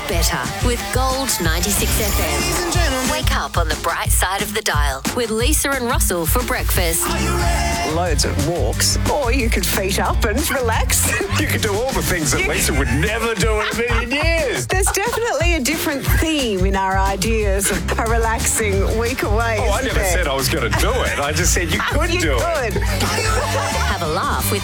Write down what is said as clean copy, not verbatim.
better with Gold 96 FM. Wake up on the bright side of the dial with Lisa and Russell for breakfast. Loads of walks, or you could feet up and relax. You could do all the things that Lisa would never do in a million years. There's definitely a different theme in our ideas of a relaxing week away. Oh, I never said I was going to do it. I just said you could do it. Could. Have a laugh with